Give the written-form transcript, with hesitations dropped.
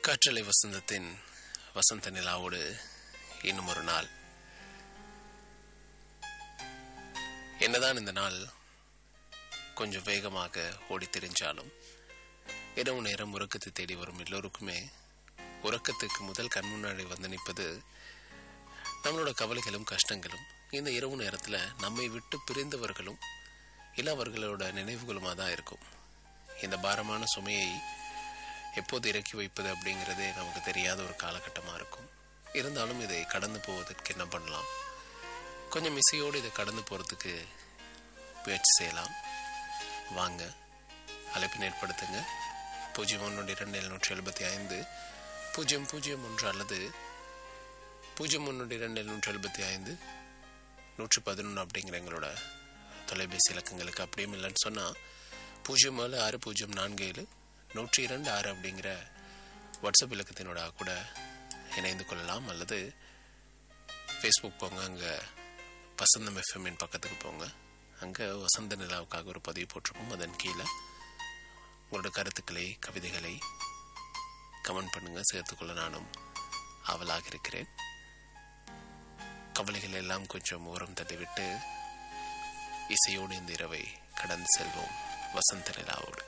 காற்றலை வசந்தத்தின் வசந்த நிலாவோடு இன்னும் ஒரு நாள். என்னதான் இந்த நாள் கொஞ்சம் வேகமாக ஓடி தெரிஞ்சாலும் இரவு நேரம் உறக்கத்தை தேடி வரும் எல்லோருக்குமே உறக்கத்துக்கு முதல் கண் முன்னாடி வந்து நிற்பது நம்மளோட கவலைகளும் கஷ்டங்களும். இந்த இரவு நேரத்தில் நம்மை விட்டு பிரிந்தவர்களும் இல்லை அவர்களோட நினைவுகளுமாக தான் இருக்கும். இந்த பாரமான சுமையை எப்போது இறக்கி வைப்பது அப்படிங்கிறதே நமக்கு தெரியாத ஒரு காலகட்டமாக இருக்கும். இருந்தாலும் இதை கடந்து போவதற்கு என்ன பண்ணலாம்? கொஞ்சம் இசையோடு இதை கடந்து போகிறதுக்கு முயற்சி செய்யலாம். வாங்க, அழைப்பினை ஏற்படுத்துங்க. 012775 001 அல்லது 012775 111 அப்படிங்கிற எங்களோட தொலைபேசி இலக்கங்களுக்கு. அப்படியும் இல்லைன்னு சொன்னால் 076047 102 அப்படிங்கிற வாட்ஸ்அப் இலக்கத்தினோட கூட இணைந்து கொள்ளலாம். அல்லது ஃபேஸ்புக் போங்க, அங்கே வசந்தம் எஃப்எம்மின் பக்கத்துக்கு போங்க. அங்கே வசந்த நிலாவுக்காக ஒரு பதிவு போட்டிருப்போம். அதன் கீழே உங்களோட கருத்துக்களை, கவிதைகளை கமெண்ட் பண்ணுங்கள். சேர்த்துக்கொள்ள நானும் ஆவலாக இருக்கிறேன். கவலைகள் எல்லாம் கொஞ்சம் ஓரம் தள்ளிவிட்டு இசையோடு இந்த இரவை கடந்து செல்வோம் வசந்த நிலாவோடு.